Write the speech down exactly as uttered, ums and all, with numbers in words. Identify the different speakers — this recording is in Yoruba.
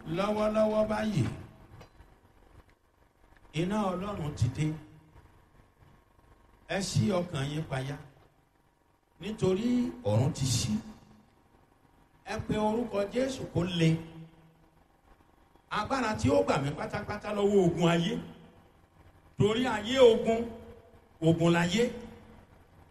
Speaker 1: lọ́wọ́lọ́wọ́ báyìí iná ọlọ́run ti dé. Ẹ ṣí ọkàn yín payá nítorí ọ̀run ti ṣí. Ẹ pe orúkọ Jésù kó le. Agbára tí ó gbà mí pátápátá lọ́wọ́ ogun ayé, torí ayé ogun, ogun láyé.